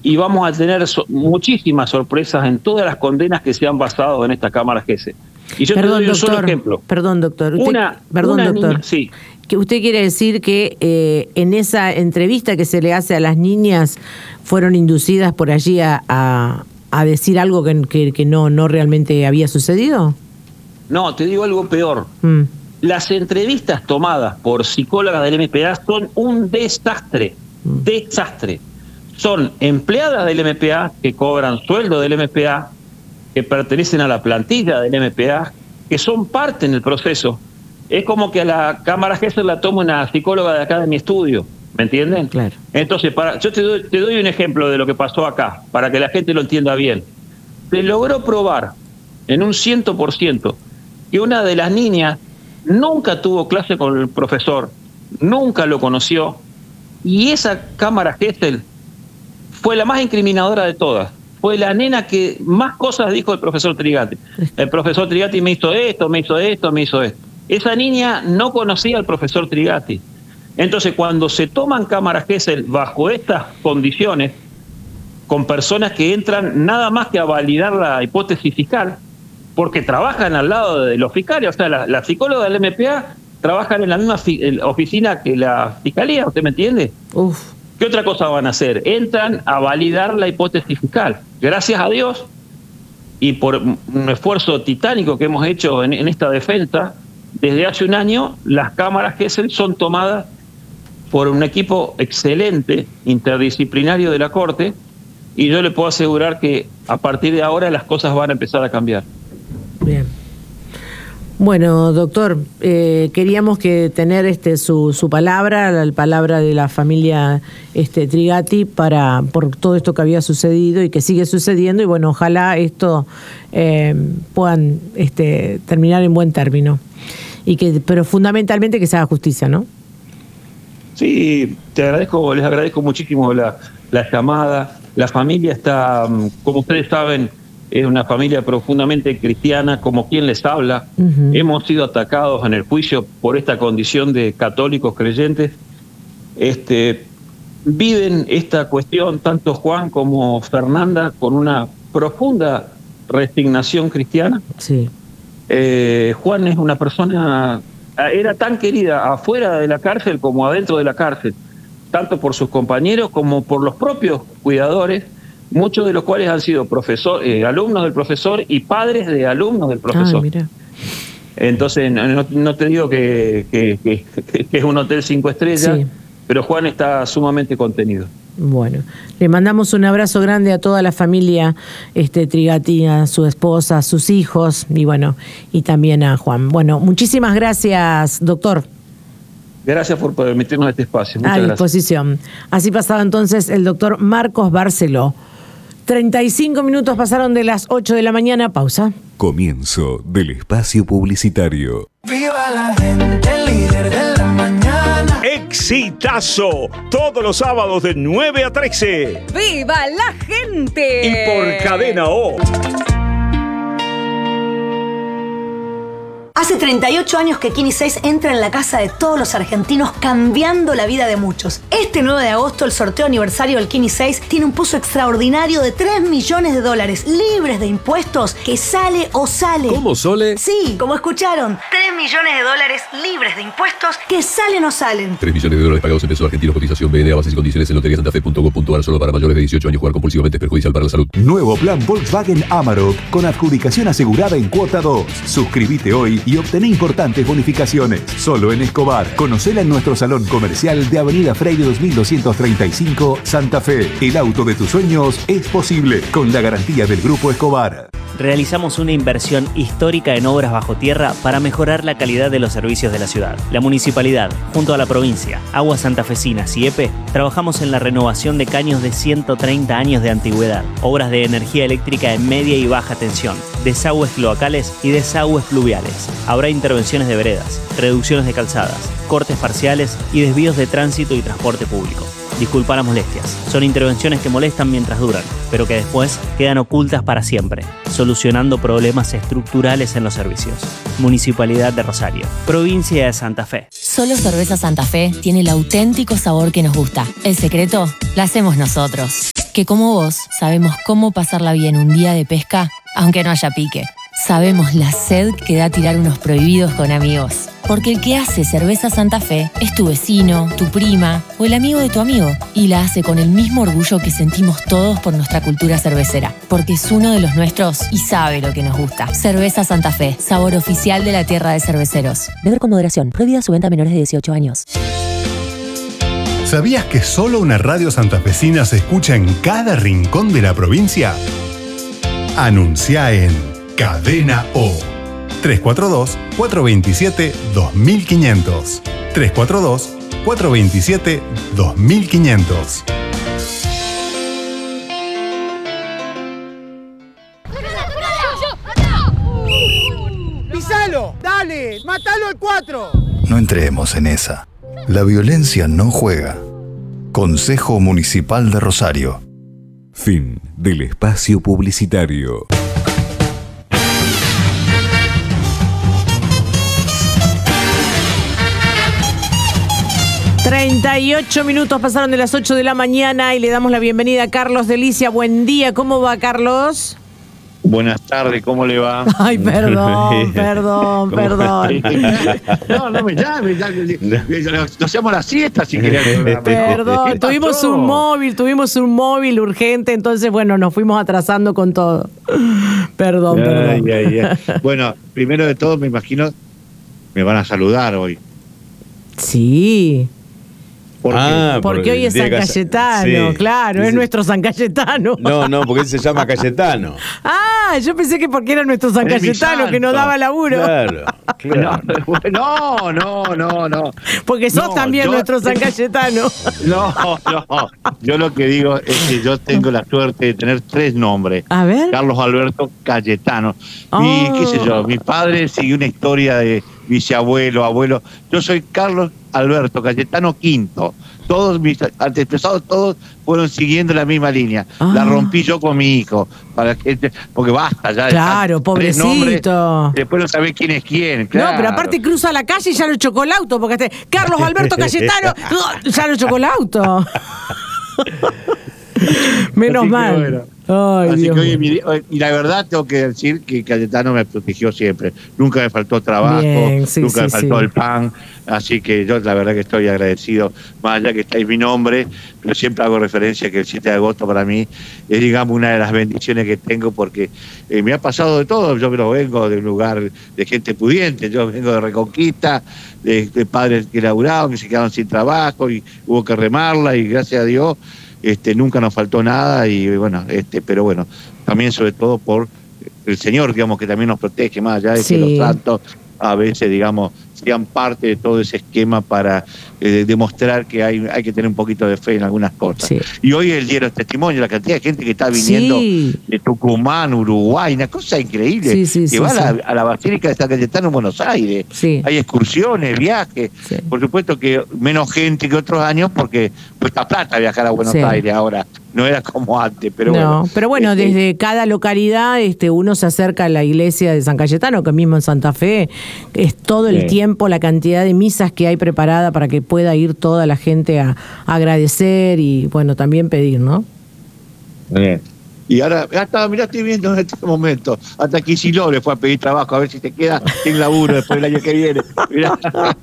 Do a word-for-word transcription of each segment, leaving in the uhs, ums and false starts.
y vamos a tener so- muchísimas sorpresas en todas las condenas que se han basado en esta Cámara Gesell. Y yo perdón, te doy un doctor, solo ejemplo. Perdón, doctor. Usted, Una, perdón, una doctor. niña, sí. Que usted quiere decir que eh, en esa entrevista que se le hace a las niñas fueron inducidas por allí a, a, a decir algo que, que, que no, no realmente había sucedido. No, te digo algo peor. Mm. Las entrevistas tomadas por psicólogas del M P A son un desastre. Mm. Desastre. Son empleadas del M P A que cobran sueldo del M P A, que pertenecen a la plantilla del M P A, que son parte en el proceso. Es como que a la Cámara Gesell la toma una psicóloga de acá de mi estudio, ¿me entienden? Claro. Entonces, para, yo te doy, te doy un ejemplo de lo que pasó acá, para que la gente lo entienda bien. Se logró probar en un ciento por ciento que una de las niñas nunca tuvo clase con el profesor, nunca lo conoció, y esa Cámara Gesell fue la más incriminadora de todas. Fue la nena que más cosas dijo el profesor Trigatti. El profesor Trigatti me hizo esto, me hizo esto, me hizo esto. Esa niña no conocía al profesor Trigatti. Entonces, cuando se toman Cámaras Gesell bajo estas condiciones, con personas que entran nada más que a validar la hipótesis fiscal, porque trabajan al lado de los fiscales, o sea, la, la psicóloga del M P A trabajan en la misma fi, en oficina que la fiscalía, ¿usted me entiende? Uf. ¿Qué otra cosa van a hacer? Entran a validar la hipótesis fiscal. Gracias a Dios, y por un esfuerzo titánico que hemos hecho en, en esta defensa, desde hace un año las Cámaras Gesell son tomadas por un equipo excelente, interdisciplinario de la Corte, y yo le puedo asegurar que a partir de ahora las cosas van a empezar a cambiar. Bien. Bueno, doctor, eh, queríamos que tener este su, su palabra, la palabra de la familia este, Trigatti para por todo esto que había sucedido y que sigue sucediendo, y bueno, ojalá esto eh, puedan este, terminar en buen término, y que, pero fundamentalmente que se haga justicia, ¿no? Sí, te agradezco, les agradezco muchísimo la, la llamada. La familia está, como ustedes saben, es una familia profundamente cristiana, como quien les habla. Uh-huh. Hemos sido atacados en el juicio por esta condición de católicos creyentes. Este, viven esta cuestión, tanto Juan como Fernanda, con una profunda resignación cristiana. Sí. Eh, Juan es una persona, era tan querida afuera de la cárcel como adentro de la cárcel, tanto por sus compañeros como por los propios cuidadores, muchos de los cuales han sido profesor, eh, alumnos del profesor y padres de alumnos del profesor. Ah, mira. Entonces, no, no te digo que, que, que, que es un hotel cinco estrellas, sí, pero Juan está sumamente contenido. Bueno, le mandamos un abrazo grande a toda la familia este, Trigatti, a su esposa, a sus hijos, y bueno, y también a Juan. Bueno, muchísimas gracias, doctor. Gracias por permitirnos este espacio. Muchas a disposición. Gracias. Así pasaba entonces el doctor Marcos Barceló. treinta y cinco minutos pasaron de las ocho de la mañana. Pausa. Comienzo del espacio publicitario. Viva la gente, líder de la mañana. ¡Exitazo! Todos los sábados de nueve a trece. ¡Viva la gente! Y por Cadena O. Hace treinta y ocho años que Kini seis entra en la casa de todos los argentinos, cambiando la vida de muchos. Este nueve de agosto, el sorteo aniversario del Kini seis tiene un pozo extraordinario de tres millones de dólares, libres de impuestos, que sale o sale. ¿Cómo, Sole? Sí, como escucharon, tres millones de dólares libres de impuestos, que salen o salen. tres millones de dólares pagados en pesos argentinos, cotización B N A, bases y condiciones en lotería santa fe punto com punto a r, solo para mayores de dieciocho años. Jugar compulsivamente es perjudicial para la salud. Nuevo plan Volkswagen Amarok con adjudicación asegurada en cuota dos. Suscríbete hoy y obtené importantes bonificaciones. Solo en Escobar. Conocela en nuestro salón comercial de Avenida Freire dos mil doscientos treinta y cinco, Santa Fe. El auto de tus sueños es posible con la garantía del Grupo Escobar. Realizamos una inversión histórica en obras bajo tierra para mejorar la calidad de los servicios de la ciudad. La municipalidad, junto a la provincia, Aguas Santafesinas y E P E, trabajamos en la renovación de caños de ciento treinta años de antigüedad, obras de energía eléctrica en media y baja tensión, desagües cloacales y desagües pluviales. Habrá intervenciones de veredas, reducciones de calzadas, cortes parciales y desvíos de tránsito y transporte público. Disculpa las molestias. Son intervenciones que molestan mientras duran, pero que después quedan ocultas para siempre, solucionando problemas estructurales en los servicios. Municipalidad de Rosario, Provincia de Santa Fe. Solo Cerveza Santa Fe tiene el auténtico sabor que nos gusta. El secreto lo hacemos nosotros. que como vos sabemos cómo pasarla bien un día de pesca, aunque no haya pique. Sabemos la sed que da tirar unos prohibidos con amigos. Porque el que hace Cerveza Santa Fe es tu vecino, tu prima o el amigo de tu amigo. Y la hace con el mismo orgullo que sentimos todos por nuestra cultura cervecera. Porque es uno de los nuestros y sabe lo que nos gusta. Cerveza Santa Fe, sabor oficial de la tierra de cerveceros. Beber con moderación. Prohibida su venta a menores de dieciocho años. ¿Sabías que solo una radio santafesina se escucha en cada rincón de la provincia? Anuncia en Cadena O. tres cuatro dos, cuatro dos siete, dos mil quinientos. tres cuatro dos, cuatro dos siete, dos mil quinientos. ¡Pisalo! ¡Dale! ¡Mátalo al cuatro! No entremos en esa. La violencia no juega. Consejo Municipal de Rosario. Fin del espacio publicitario. treinta y ocho minutos pasaron de las ocho de la mañana y le damos la bienvenida a Carlos Delicia. Buen día, ¿cómo va, Carlos? Buenas tardes, ¿cómo le va? Ay, perdón, perdón, perdón. No, no me llame, nos llamo a la siesta si querés. Perdón, tuvimos un móvil, tuvimos un móvil urgente, entonces, bueno, nos fuimos atrasando con todo. Perdón, ay, perdón. Ay, ay. Bueno, primero de todo, me imagino, me van a saludar hoy. Sí. ¿Por ah, porque, porque hoy es San Cayetano, sí, claro, dice, es nuestro San Cayetano. No, no, porque él se llama Cayetano. Ah, yo pensé que porque era nuestro San Cayetano que nos daba laburo. Claro, claro. No, no, no, no. Porque sos no, también yo, nuestro San Cayetano. No, no. Yo lo que digo es que yo tengo la suerte de tener tres nombres. A ver. Carlos Alberto Cayetano. Oh. Mi, qué sé yo, mi padre siguió una historia de bisabuelo, abuelo. Yo soy Carlos Alberto Cayetano Quinto. Todos mis antepasados, todos fueron siguiendo la misma línea. Ah. La rompí yo con mi hijo. Para que, porque basta ya. Claro, pobrecito. Nombres, después no sabés quién es quién. Claro. No, pero aparte cruza la calle y ya lo chocó el auto. Porque este, Carlos Alberto Cayetano, ya lo chocó el auto. Menos mal. Bueno. Ay, Así Dios que hoy, mi, hoy, y la verdad tengo que decir que Cayetano me protegió siempre. Nunca me faltó trabajo, Bien, sí, nunca sí, me faltó sí. el pan. Así que yo la verdad que estoy agradecido, más allá que estáis mi nombre, pero siempre hago referencia que el siete de agosto para mí es, digamos, una de las bendiciones que tengo porque eh, me ha pasado de todo. Yo no vengo de un lugar de gente pudiente, yo vengo de Reconquista, de, de padres que laburaron, que se quedaron sin trabajo y hubo que remarla y gracias a Dios Este, nunca nos faltó nada y bueno, este, pero bueno, también sobre todo por el Señor, digamos, que también nos protege, más allá de sí. que los santos a veces, digamos, sean parte de todo ese esquema para eh, demostrar que hay, hay que tener un poquito de fe en algunas cosas. Sí. Y hoy el día de testimonio, la cantidad de gente que está viniendo sí. de Tucumán, Uruguay, una cosa increíble, sí, sí, que sí, va sí. A, la, a la Basílica de San Cayetano en Buenos Aires. Sí. Hay excursiones, viajes, sí. por supuesto que menos gente que otros años porque cuesta plata viajar a Buenos sí. Aires ahora. No era como antes, pero no, bueno. Pero bueno, este, desde cada localidad este, uno se acerca a la iglesia de San Cayetano, que mismo en Santa Fe es todo el sí. tiempo la cantidad de misas que hay preparada para que pueda ir toda la gente a, a agradecer y bueno, también pedir, ¿no? Bien. Y ahora, hasta, mirá, estoy viendo en este momento, hasta Kicillof le fue a pedir trabajo, a ver si te queda sin laburo después del año que viene. Mirá.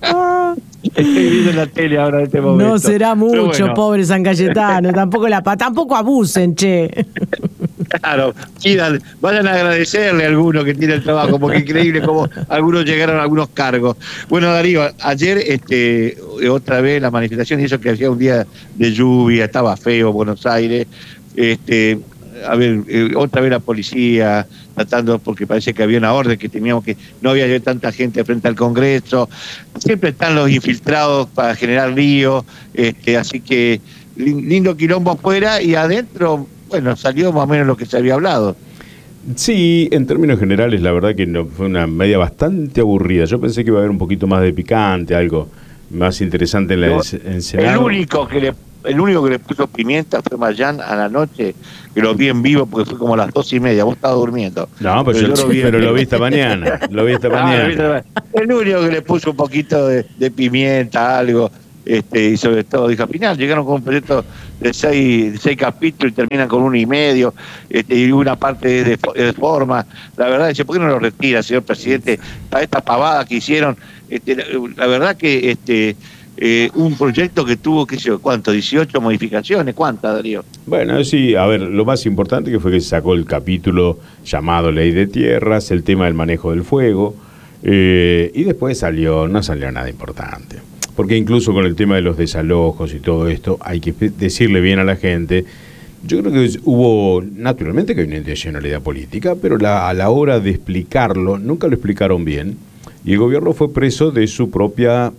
Estoy viendo en la tele ahora en este momento. No será mucho, bueno. Pobre San Cayetano, tampoco la tampoco abusen, che. Claro, pidan, vayan a agradecerle a alguno que tiene el trabajo, porque es increíble cómo algunos llegaron a algunos cargos. Bueno, Darío, ayer este, otra vez la manifestación, y eso que hacía un día de lluvia, estaba feo Buenos Aires, este... a ver, eh, otra vez la policía tratando, porque parece que había una orden que teníamos que, no había tanta gente frente al Congreso, siempre están los infiltrados para generar lío, este, así que lindo quilombo afuera y adentro, bueno, salió más o menos lo que se había hablado. Sí, en términos generales la verdad que no, fue una media bastante aburrida. Yo pensé que iba a haber un poquito más de picante, algo más interesante en la no, en Senado. El único que le El único que le puso pimienta fue Mayán a la noche, que lo vi en vivo porque fue como a las dos y media, vos estabas durmiendo. No, pero, pero, yo, yo lo vi, pero lo vi esta mañana, lo vi esta ah, mañana. El único que le puso un poquito de, de pimienta, algo, este, y sobre todo dijo, al final llegaron con un proyecto de seis, de seis capítulos y terminan con uno y medio, este, y una parte de, de forma. La verdad, dice, ¿por qué no lo retira, señor presidente? Para esta pavada que hicieron, este, la, la verdad que este eh, un proyecto que tuvo, qué sé yo, ¿cuánto? dieciocho modificaciones, ¿cuántas, Darío? Bueno, sí, a ver, lo más importante que fue que se sacó el capítulo llamado Ley de Tierras, el tema del manejo del fuego, eh, y después salió, no salió nada importante. Porque incluso con el tema de los desalojos y todo esto, hay que decirle bien a la gente. Yo creo que hubo, naturalmente que hay una intencionalidad política, pero la, a la hora de explicarlo, nunca lo explicaron bien, y el gobierno fue preso de su propia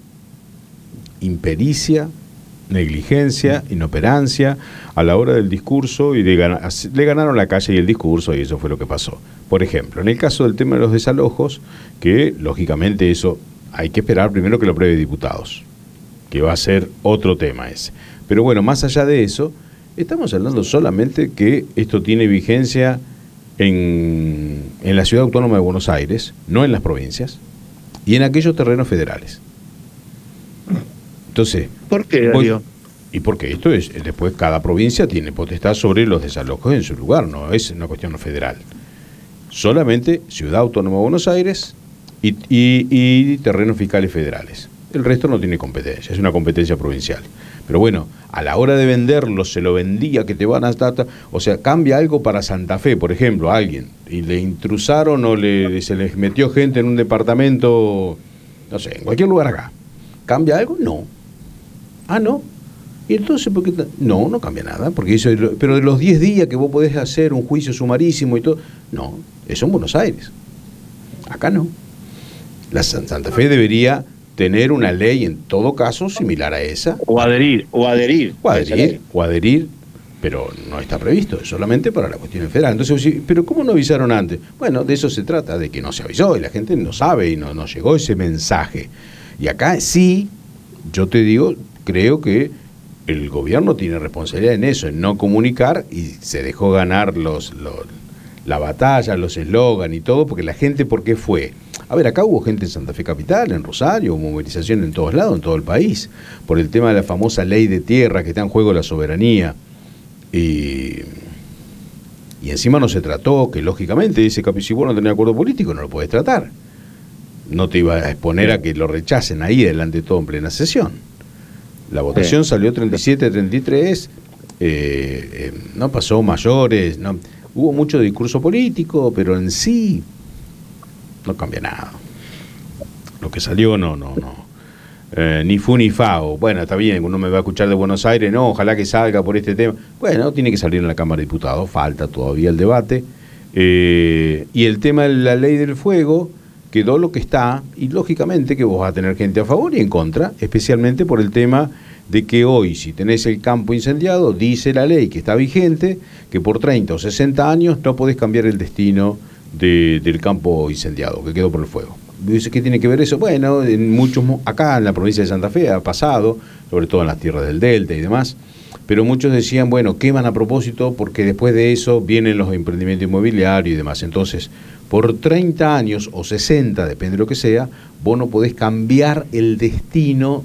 impericia, negligencia, inoperancia a la hora del discurso, y de ganar, le ganaron la calle y el discurso, y eso fue lo que pasó. Por ejemplo, en el caso del tema de los desalojos, que lógicamente eso hay que esperar primero que lo apruebe diputados, que va a ser otro tema ese. Pero bueno, más allá de eso, estamos hablando solamente que esto tiene vigencia en, en la Ciudad Autónoma de Buenos Aires, no en las provincias, y en aquellos terrenos federales. Entonces, ¿por qué, Darío? Y porque esto es, después cada provincia tiene potestad sobre los desalojos en su lugar, no es una cuestión federal. Solamente Ciudad Autónoma de Buenos Aires y, y, y terrenos fiscales federales. El resto no tiene competencia, es una competencia provincial. Pero bueno, a la hora de venderlo, se lo vendía que te van a dar, o sea, cambia algo para Santa Fe, por ejemplo, a alguien, y le intrusaron o le, se les metió gente en un departamento, no sé, en cualquier lugar acá. ¿Cambia algo? No. Ah, no. Y entonces, ¿por qué? No, no cambia nada, porque eso, pero de los diez días que vos podés hacer un juicio sumarísimo y todo, no, eso en Buenos Aires. Acá no. La Santa Fe debería tener una ley en todo caso similar a esa. O adherir, o adherir. O adherir, o adherir, pero no está previsto, es solamente para la cuestión federal. Entonces, ¿pero cómo no avisaron antes? Bueno, de eso se trata, de que no se avisó y la gente no sabe y no, no llegó ese mensaje. Y acá sí, yo te digo, creo que el gobierno tiene responsabilidad en eso, en no comunicar, y se dejó ganar los, los la batalla, los eslogan y todo, porque la gente, ¿por qué fue? A ver, acá hubo gente en Santa Fe Capital, en Rosario, hubo movilización en todos lados, en todo el país, por el tema de la famosa ley de tierra, que está en juego la soberanía. Y, y encima no se trató, que lógicamente ese capítulo, si vos no tenés acuerdo político, no lo podés tratar. No te iba a exponer a que lo rechacen ahí delante de todo en plena sesión. La votación sí. Salió treinta y siete a treinta y tres, eh, eh, no pasó mayores, no, hubo mucho discurso político, pero en sí no cambia nada. Lo que salió no, no, no. Eh, ni fu ni fa. O, bueno, está bien, uno me va a escuchar de Buenos Aires, no, ojalá que salga por este tema. Bueno, tiene que salir en la Cámara de Diputados, falta todavía el debate. Eh, y el tema de la ley del fuego quedó lo que está, y lógicamente que vos vas a tener gente a favor y en contra, especialmente por el tema de que hoy, si tenés el campo incendiado, dice la ley que está vigente, que por treinta o sesenta años no podés cambiar el destino de, del campo incendiado, que quedó por el fuego. Dice, ¿qué tiene que ver eso? Bueno, en muchos, acá en la provincia de Santa Fe ha pasado, sobre todo en las tierras del Delta y demás, pero muchos decían, bueno, queman a propósito porque después de eso vienen los emprendimientos inmobiliarios y demás. Entonces, por treinta años o sesenta, depende de lo que sea, vos no podés cambiar el destino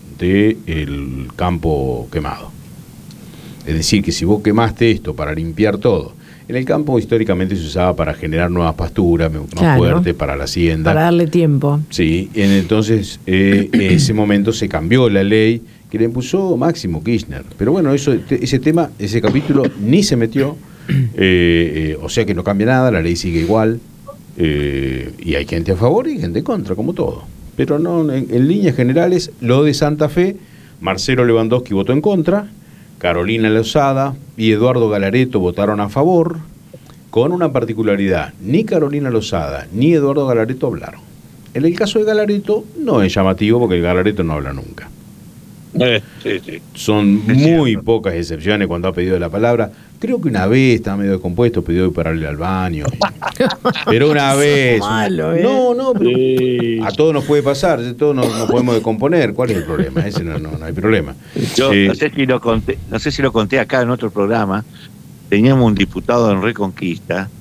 del campo quemado. Es decir, que si vos quemaste esto para limpiar todo, en el campo históricamente se usaba para generar nuevas pasturas, más claro, fuertes para la hacienda. Para darle tiempo. Sí, en entonces eh, en ese momento se cambió la ley que le impuso Máximo Kirchner. Pero bueno, eso, ese tema, ese capítulo ni se metió, eh, eh, o sea que no cambia nada, la ley sigue igual, eh, y hay gente a favor y gente en contra, como todo. Pero no, en, en líneas generales, lo de Santa Fe, Marcelo Lewandowski votó en contra, Carolina Lozada y Eduardo Galareto votaron a favor, con una particularidad: ni Carolina Lozada ni Eduardo Galareto hablaron. En el caso de Galareto no es llamativo porque el Galareto no habla nunca. Eh, sí, sí. Son es muy cierto. Pocas excepciones cuando ha pedido la palabra. Creo que una vez estaba medio descompuesto, pidió pararle al baño. Pero una vez. Malo, ¿eh? No, no, pero sí. A todos nos puede pasar, todos nos, nos podemos descomponer. ¿Cuál es el problema? Ese no, no, no hay problema. Yo eh, no sé si lo conté, no sé si lo conté acá en otro programa. Teníamos un diputado en Reconquista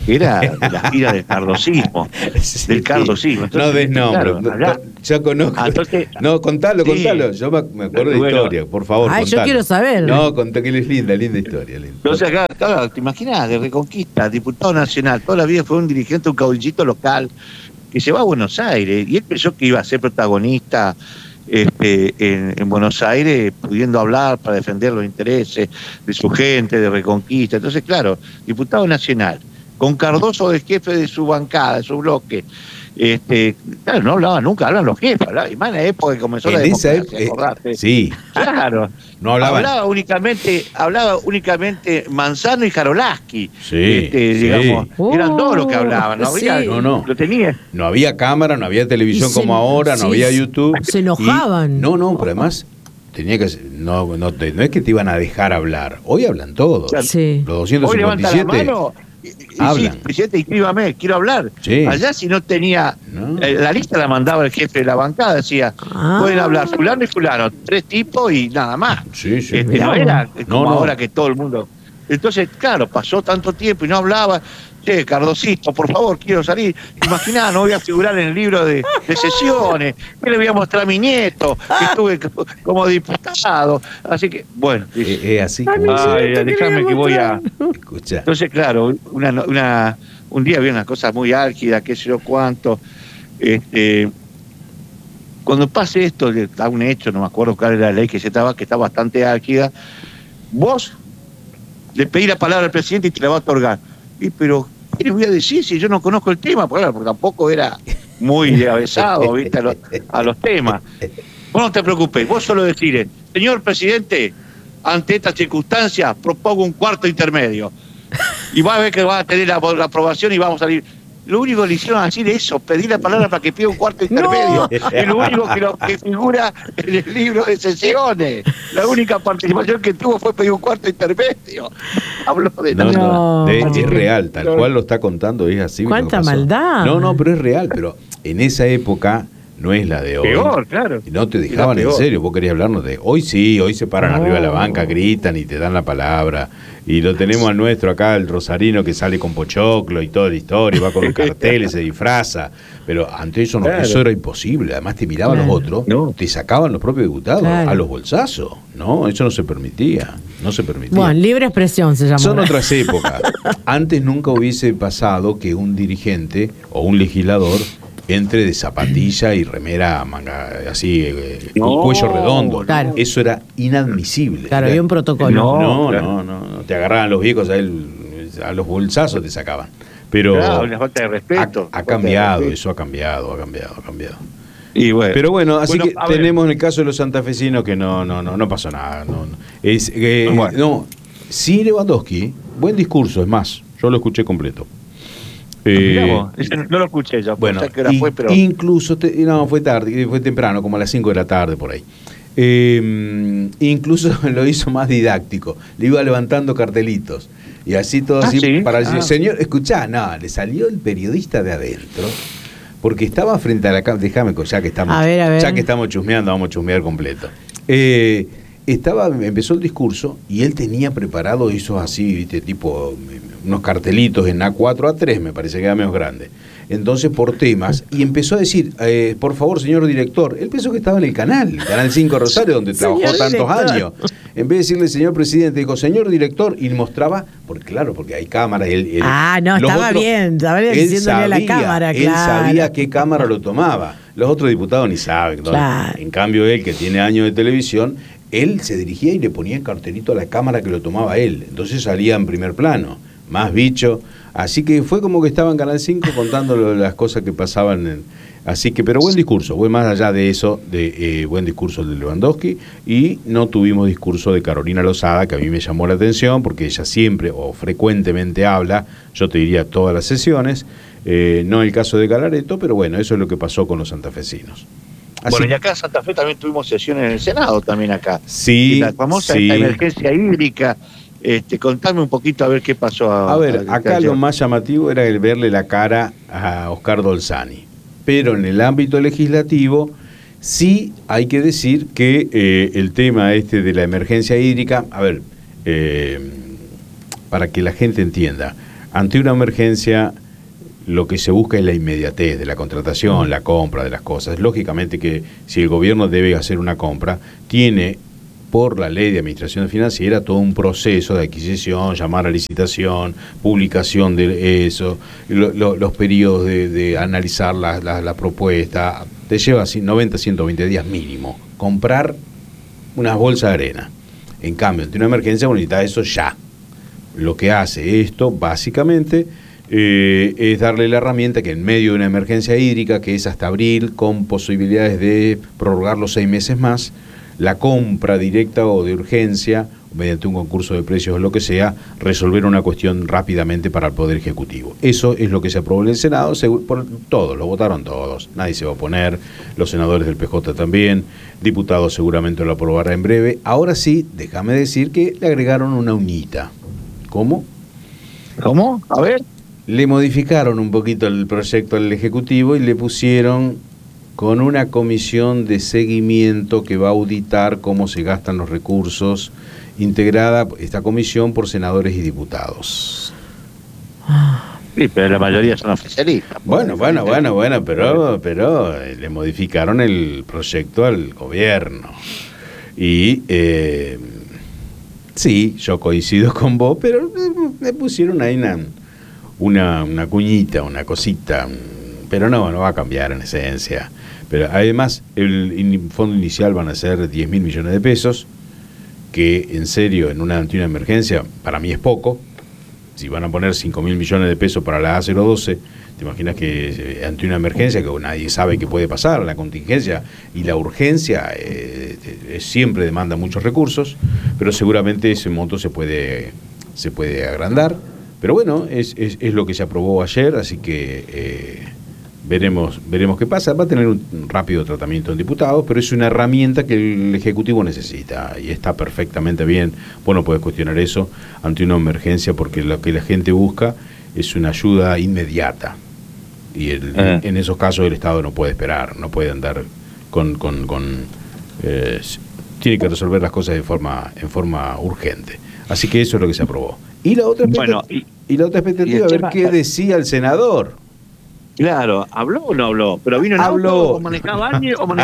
era de la gira del cardosismo, Sí. del cardosismo. Entonces, No des nombre. claro, allá- Yo conozco. Entonces- no, contalo, Sí. contalo. Yo me me acuerdo de Bueno. historia, por favor. Ay, yo contalo. quiero saber. No, contá que es linda, linda historia. Linda. Entonces acá, claro, te imaginas, de Reconquista, diputado nacional, toda la vida fue un dirigente, un caudillito local, que se va a Buenos Aires, y él pensó que iba a ser protagonista este, en, en Buenos Aires, pudiendo hablar para defender los intereses de su gente, de Reconquista. Entonces, claro, diputado nacional, con Cardoso de jefe de su bancada, de su bloque. Este, claro, no hablaba nunca, hablan los jefes, hablaba, y más en la época que comenzó la En esa democracia, época, acordate. sí. Claro. No hablaban. Hablaba únicamente, hablaba únicamente Manzano y Jarolaski. Sí, Este, sí. digamos, eran todos los que hablaban, no sí. había, No, no. lo tenía. No había cámara, no había televisión Y se- como ahora, no sí, había se- YouTube. se enojaban. Y- no, no, pero además tenía que ser- no, no, te- no es que te iban a dejar hablar. Hoy hablan todos. Sí. Los doscientos Hoy cincuenta levanta y la siete mano y, y hablan. sí, presidente, inscríbame, quiero hablar. Sí. Allá si no tenía, No. eh, la lista la mandaba el jefe de la bancada, decía, Ah. pueden hablar fulano y fulano, tres tipos y nada más. Sí, sí. Este, Mirá no vos. era como No, no. ahora que todo el mundo. Entonces, claro, pasó tanto tiempo y no hablaba. Che, Cardosito, por favor, quiero salir. Imaginá, no voy a figurar en el libro de, de sesiones. ¿Qué le voy a mostrar a mi nieto? Que estuve co- como diputado. Así que, bueno. Es, es así como Ay, dice. déjame que voy a. Escucha. Entonces, claro, una, una, un día había una cosa muy álgida, qué sé yo cuánto. Este, cuando pase esto, que está un hecho, no me acuerdo cuál era la ley que se estaba, que está bastante álgida, vos le pedí la palabra al presidente y te la va a otorgar. Y pero, ¿qué le voy a decir si yo no conozco el tema? Porque, claro, porque tampoco era muy avesado, ¿viste? A los, a los temas. Vos no te preocupes, vos solo decirle, señor presidente, ante esta circunstancia propongo un cuarto intermedio. Y va a ver que va a tener la, la aprobación y vamos a salir. Lo único que le hicieron decir eso, pedir la palabra para que pida un cuarto intermedio. Es lo único que, lo, que figura en el libro de sesiones. La única participación que tuvo fue pedir un cuarto intermedio. Habló de No, nada. no, No. de- es real, tal cual lo está contando, es así. lo que ¡Cuánta pasó. maldad! No, no, pero es real, pero en esa época no es la de hoy. Peor, claro. Y no te dejaban Era en peor. serio, vos querías hablarnos de... Hoy sí, hoy se paran No. arriba de la banca, gritan y te dan la palabra. Y lo tenemos al nuestro acá, el rosarino que sale con pochoclo y toda la historia, va con los carteles, se disfraza. Pero antes eso, no, Claro. eso era imposible. Además te miraban Claro. los otros, No. te sacaban los propios diputados Claro. a los bolsazos. No, eso no se permitía. No se permitía. Bueno, libre expresión se llama. Son otras épocas. Antes nunca hubiese pasado que un dirigente o un legislador entre de zapatilla y remera manga así, eh, No, cuello redondo. Claro. Eso era inadmisible. Claro, Era- había un protocolo. No, no, claro. no, no, no. Te agarraban los viejos a, él, a los bolsazos te sacaban. Pero Claro, una falta de respeto. ha, ha Falta de cambiado, respeto. eso ha cambiado, ha cambiado, ha cambiado. Y bueno. Pero bueno, así Bueno, que a ver. tenemos en el caso de los santafesinos que no, no, no, no pasó nada. No, no. Es, eh, Bueno. no, sí, Lewandowski, buen discurso, es más, yo lo escuché completo. Eh, Mirá vos, ese no lo escuché yo. bueno, no sé a qué hora in- fue, pero. incluso, te- no, fue tarde, fue temprano, como a las cinco de la tarde por ahí. Eh, incluso lo hizo más didáctico, le iba levantando cartelitos. Y así todo Ah, así ¿sí? para decir, Ah. señor, escuchá, no, le salió el periodista de adentro, porque estaba frente a la cámara, déjame, ya que estamos, A ver, a ver. ya que estamos chusmeando, vamos a chusmear completo. Eh, estaba, empezó el discurso y él tenía preparado esos así, viste, tipo eh, unos cartelitos en A cuatro, A tres, me parece que era menos grande. Entonces, por temas, y empezó a decir, eh, por favor, señor director, él pensó que estaba en el canal, el Canal cinco Rosario, donde trabajó Señor tantos director. años. En vez de decirle señor presidente, dijo señor director, y mostraba, porque claro, porque hay cámaras. Él, él- Ah, no, los estaba otros- bien, estaba bien él diciéndole a la sabía, cámara, Él claro. sabía qué cámara lo tomaba. Los otros diputados ni saben. ¿no? Claro. En cambio, él, que tiene años de televisión, él se dirigía y le ponía el cartelito a la cámara que lo tomaba él. Entonces salía en primer plano, más bicho. Así que fue como que estaba en Canal cinco contando lo- las cosas que pasaban. En, así que, pero buen discurso, fue más allá de eso, de eh, buen discurso el de Lewandowski, y no tuvimos discurso de Carolina Lozada, que a mí me llamó la atención, porque ella siempre o frecuentemente habla, yo te diría todas las sesiones, eh, no el caso de Galareto, pero bueno, eso es lo que pasó con los santafesinos. Así- Bueno, y acá en Santa Fe también tuvimos sesiones en el Senado también acá. Sí, Y la famosa sí. esta emergencia hídrica. Este, contame un poquito a ver qué pasó. A ver, a- acá ayer. lo más llamativo era el verle la cara a Oscar Dolzani. Pero en el ámbito legislativo, sí hay que decir que eh, el tema este de la emergencia hídrica, a ver, eh, para que la gente entienda, ante una emergencia lo que se busca es la inmediatez de la contratación, la compra de las cosas. Lógicamente que si el gobierno debe hacer una compra, tiene por la ley de administración financiera todo un proceso de adquisición, llamar a licitación, publicación de eso, lo, lo, los periodos de, de analizar la, la, la propuesta. Te lleva así noventa a ciento veinte días mínimo comprar unas bolsas de arena. En cambio, ante una emergencia, bueno, necesita eso ya. Lo que hace esto, básicamente, eh, es darle la herramienta que en medio de una emergencia hídrica, que es hasta abril, con posibilidades de prorrogar los seis meses más, la compra directa o de urgencia, mediante un concurso de precios o lo que sea, resolver una cuestión rápidamente para el Poder Ejecutivo. Eso es lo que se aprobó en el Senado, por todos, lo votaron todos, nadie se va a oponer, los senadores del P J también, diputados seguramente lo aprobará en breve. Ahora sí, déjame decir que le agregaron una uñita. ¿Cómo? ¿Cómo? A ver. Le modificaron un poquito el proyecto al Ejecutivo y le pusieron con una comisión de seguimiento que va a auditar cómo se gastan los recursos, integrada esta comisión por senadores y diputados. Sí, pero la mayoría son oficialistas. Bueno, bueno, bueno, bueno, pero, pero eh, le modificaron el proyecto al gobierno. Y eh, sí, yo coincido con vos, pero me pusieron ahí una, una, una cuñita, una cosita, pero no, no va a cambiar en esencia. Pero además, el fondo inicial van a ser diez mil millones de pesos, que en serio, en una, ante una emergencia, para mí es poco. Si van a poner cinco mil millones de pesos para la A cero doce, te imaginas que ante una emergencia que nadie sabe qué puede pasar, la contingencia y la urgencia eh, eh, siempre demanda muchos recursos, pero seguramente ese monto se puede, se puede agrandar. Pero bueno, es, es, es lo que se aprobó ayer, así que eh, veremos, veremos qué pasa. Va a tener un rápido tratamiento en diputados, pero es una herramienta que el Ejecutivo necesita y está perfectamente bien. Vos no podés cuestionar eso ante una emergencia, porque lo que la gente busca es una ayuda inmediata. Y el, eh. en esos casos el Estado no puede esperar, no puede andar con... con, con eh, tiene que resolver las cosas de forma, en forma urgente. Así que eso es lo que se aprobó. Y la otra expectativa, bueno, y, y la otra expectativa a ver tema, qué decía el senador. Claro, ¿habló o no habló? Pero vino en habló. auto, o manejaba alguien, o manejaba